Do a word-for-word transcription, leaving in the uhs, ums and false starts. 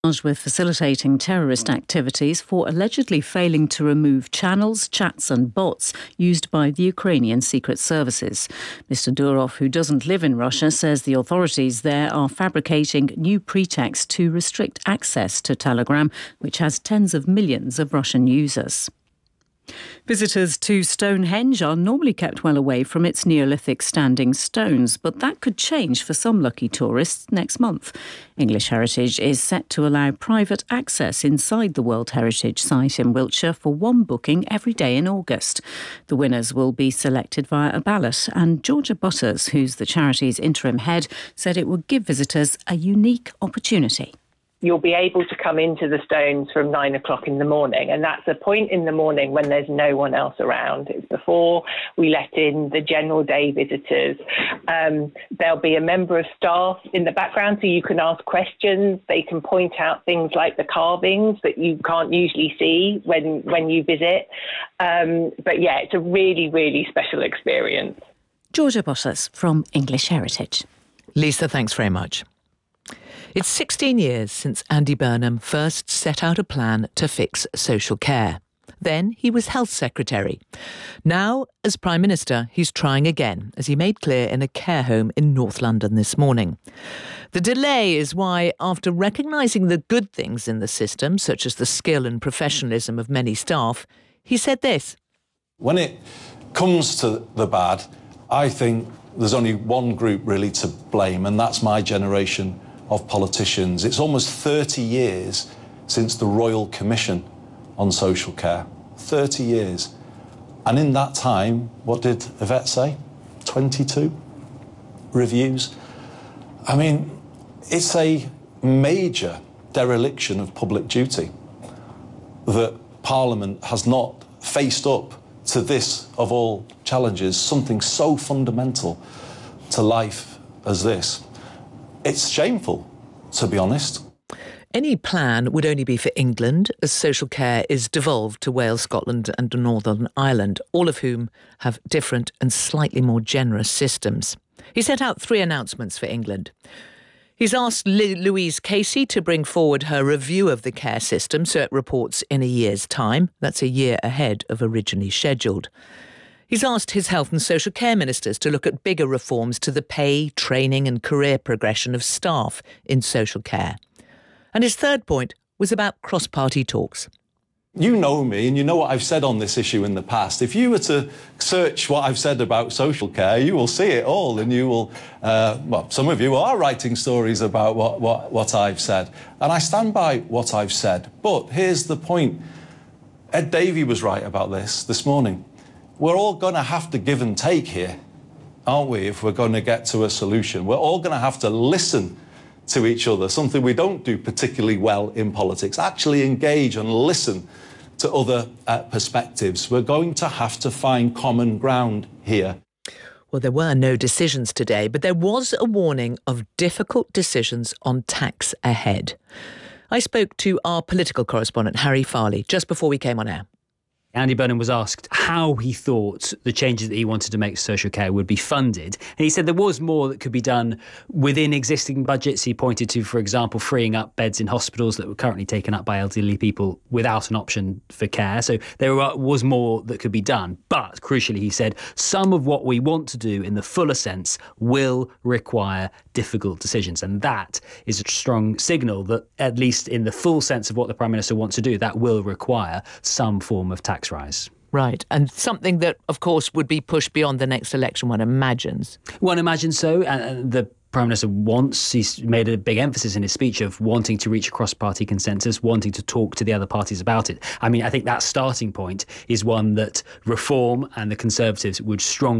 Charged with facilitating terrorist activities for allegedly failing to remove channels, chats and bots used by the Ukrainian secret services. Mister Durov, who doesn't live in Russia, says the authorities there are fabricating new pretexts to restrict access to Telegram, which has tens of millions of Russian users. Visitors to Stonehenge are normally kept well away from its Neolithic standing stones, but that could change for some lucky tourists next month. English Heritage is set to allow private access inside the World Heritage Site in Wiltshire for one booking every day in August. The winners will be selected via a ballot, and Georgia Butters, who's the charity's interim head, said it would give visitors a unique opportunity. You'll be able to come into the stones from nine o'clock in the morning, and that's a point in the morning when there's no one else around. It's before we let in the general day visitors. Um, there'll be a member of staff in the background so you can ask questions. They can point out things like the carvings that you can't usually see when, when you visit. Um, but yeah, it's a really, really special experience. Georgia Butters from English Heritage. Lisa, thanks very much. It's sixteen years since Andy Burnham first set out a plan to fix social care. Then he was Health Secretary. Now, as Prime Minister, he's trying again, as he made clear in a care home in North London this morning. The delay is why, after recognising the good things in the system, such as the skill and professionalism of many staff, he said this. When it comes to the bad, I think there's only one group really to blame, and that's my generation of politicians. It's almost thirty years since the Royal Commission on Social Care. thirty years. And in that time, what did Yvette say? twenty-two reviews. I mean, it's a major dereliction of public duty that Parliament has not faced up to this, of all challenges, something so fundamental to life as this. It's shameful, to be honest. Any plan would only be for England, as social care is devolved to Wales, Scotland and Northern Ireland, all of whom have different and slightly more generous systems. He set out three announcements for England. He's asked Louise Casey to bring forward her review of the care system so it reports in a year's time. That's a year ahead of originally scheduled. He's asked his health and social care ministers to look at bigger reforms to the pay, training and career progression of staff in social care. And his third point was about cross-party talks. You know me and you know what I've said on this issue in the past. If you were to search what I've said about social care, you will see it all, and you will, uh, well, some of you are writing stories about what, what, what I've said. And I stand by what I've said. But here's the point. Ed Davey was right about this this morning. We're all going to have to give and take here, aren't we, if we're going to get to a solution. We're all going to have to listen to each other, something we don't do particularly well in politics. Actually engage and listen to other uh, perspectives. We're going to have to find common ground here. Well, there were no decisions today, but there was a warning of difficult decisions on tax ahead. I spoke to our political correspondent, Harry Farley, just before we came on air. Andy Burnham was asked how he thought the changes that he wanted to make to social care would be funded. And he said there was more that could be done within existing budgets. He pointed to, for example, freeing up beds in hospitals that were currently taken up by elderly people without an option for care. So there was more that could be done. But crucially, he said, some of what we want to do in the fuller sense will require difficult decisions. And that is a strong signal that, at least in the full sense of what the Prime Minister wants to do, that will require some form of tax rise. Right, and something that, of course, would be pushed beyond the next election, one imagines. One imagines so, and the Prime Minister wants, he's made a big emphasis in his speech of wanting to reach a cross-party consensus, wanting to talk to the other parties about it. I mean, I think that starting point is one that Reform and the Conservatives would strongly